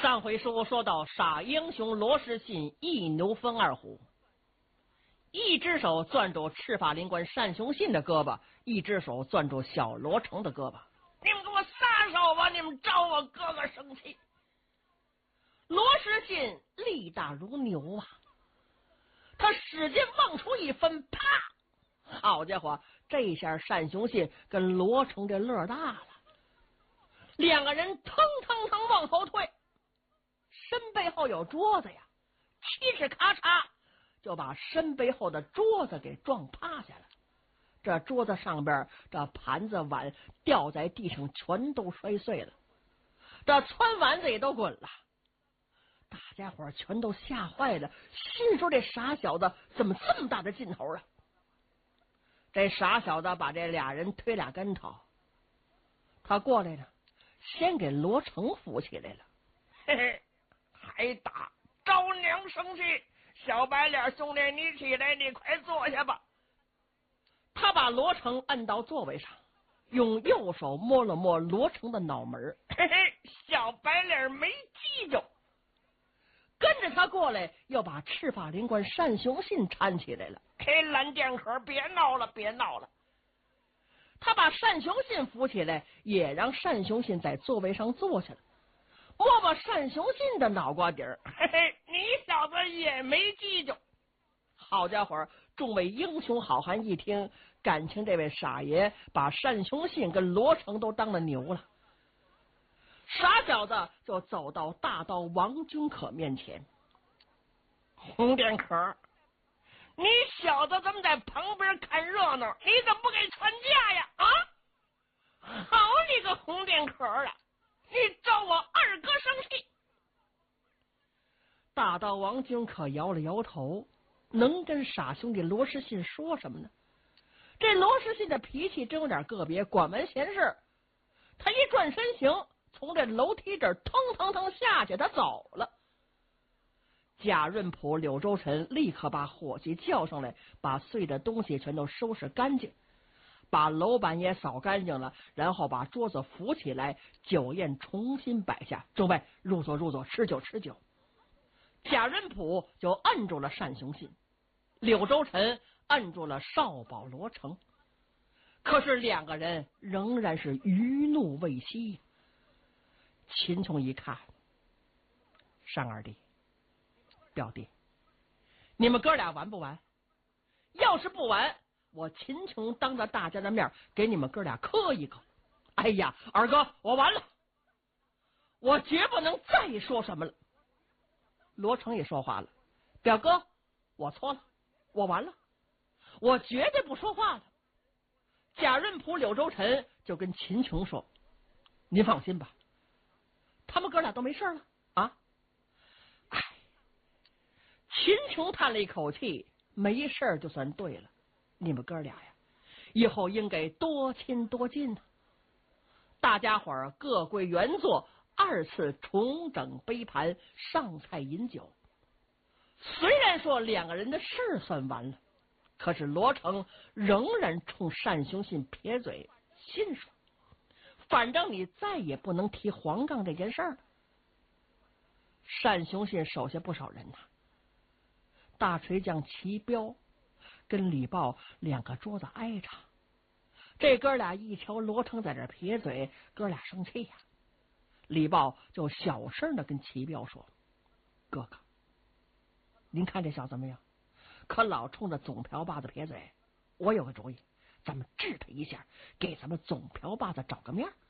上回书说到，杀英雄罗士信一牛分二虎，一只手攥住赤发灵官单雄信的胳膊，一只手攥住小罗成的胳膊。你们给我撒手吧！你们招我哥哥生气。罗士信力大如牛啊，他使劲往出一分，啪！好家伙，这下单雄信跟罗成这乐大了，两个人腾腾腾往后退，身背后有桌子呀，七尺咔嚓就把身背后的桌子给撞趴下了。这桌子上边这盘子碗掉在地上，全都摔碎了，这汆丸子也都滚了。大家伙全都吓坏了，心说这傻小子怎么这么大的劲头啊？这傻小子把这俩人推俩跟头，他过来了，先给罗成扶起来了。嘿嘿，还打，招娘生气！小白脸兄弟，你起来，你快坐下吧。他把罗成摁到座位上，用右手摸了摸罗成的脑门。嘿嘿，小白脸没犄角。跟着他过来，又把赤发灵官单雄信搀起来了。嘿，蓝剑客，别闹了，别闹了。他把单雄信扶起来，也让单雄信在座位上坐下了，摸摸单雄信的脑瓜底儿。嘿嘿，你小子也没犄角。好家伙，众位英雄好汉一听，感情这位傻爷把单雄信跟罗成都当了牛了。傻小子就走到大刀王君可面前。红剑客，你小子怎么在旁边看热闹？你怎么不给传架呀？啊！好你个红剑客啊！你招我二哥生气。大刀王君可摇了摇头，能跟傻兄弟罗士信说什么呢？这罗士信的脾气真有点个别，管完闲事，他一转身行，从这楼梯这儿腾腾腾下去，他走了。贾润甫、柳州臣立刻把伙计叫上来，把碎的东西全都收拾干净，把楼板也扫干净了，然后把桌子扶起来，酒宴重新摆下。众位入座入座，吃酒吃酒。贾润甫就摁住了单雄信，柳州臣摁住了少保罗成，可是两个人仍然是余怒未息。秦琼一看，单二弟、表弟，你们哥俩玩不玩？要是不玩，我秦琼当着大家的面给你们哥俩磕一个。哎呀，二哥，我完了，我绝不能再说什么了。罗成也说话了，表哥，我错了，我完了，我绝对不说话了。贾润甫、柳州臣就跟秦琼说，您放心吧，他们哥俩都没事了啊。哎，秦琼叹了一口气，没事就算对了，你们哥俩呀，以后应该多亲多近呢。大家伙儿各归原座，二次重整杯盘，上菜饮酒。虽然说两个人的事算完了，可是罗成仍然冲单雄信撇嘴，心说反正你再也不能提黄杠这件事儿。单雄信手下不少人呐，大锤匠齐彪跟李豹两个桌子挨着，这哥俩一瞧罗成在这撇嘴，哥俩生气呀。李豹就小声的跟齐彪说，哥哥，您看这小子怎么样？可老冲着总瓢把子撇嘴，我有个主意，咱们治他一下，给咱们总瓢把子找个面。